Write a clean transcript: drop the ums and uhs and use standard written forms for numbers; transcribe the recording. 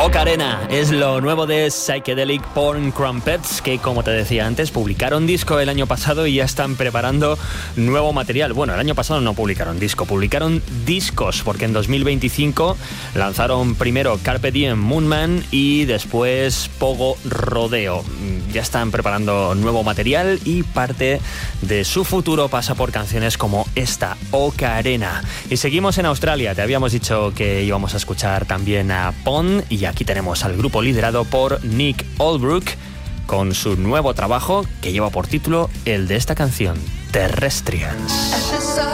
Ocarena es lo nuevo de Psychedelic Porn Crumpets, que, como te decía antes, publicaron disco el año pasado y ya están preparando nuevo material. Bueno, el año pasado no publicaron disco, publicaron discos, porque en 2025 lanzaron primero Carpe Diem Moonman y después Pogo Rodeo. Ya están preparando nuevo material y parte de su futuro pasa por canciones como esta, Ocarena. Y seguimos en Australia. Te habíamos dicho que íbamos a escuchar también a Pond, y aquí tenemos al grupo liderado por Nick Holbrook con su nuevo trabajo que lleva por título el de esta canción, Terrestrians.